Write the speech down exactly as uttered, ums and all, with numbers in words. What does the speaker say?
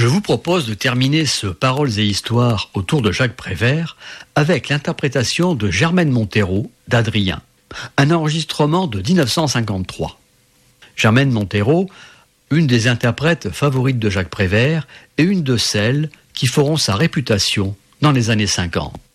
Je vous propose de terminer ce Paroles et Histoires autour de Jacques Prévert avec l'interprétation de Germaine Montero d'Adrien, un enregistrement de dix-neuf cent cinquante-trois. Germaine Montero, une des interprètes favorites de Jacques Prévert et une de celles qui feront sa réputation dans les années cinquante.